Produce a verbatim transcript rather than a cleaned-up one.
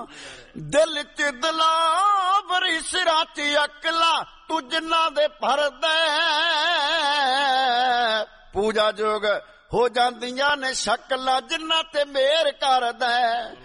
ਦਿਲ ਚ ਦਿਲਾਵਰੀ ਸਿਰਾਂ ਚ ਅਕਲਾ ਤੂੰ ਜਿਨ੍ਹਾਂ ਦੇ ਭਰਦਾ ਪੂਜਾ ਜੋਗ ਹੋ ਜਾਂਦੀਆਂ ਨੇ ਸ਼ਕਲਾਂ ਜਿਨ੍ਹਾਂ ਤੇ ਮੇਰ ਕਰਦਾ।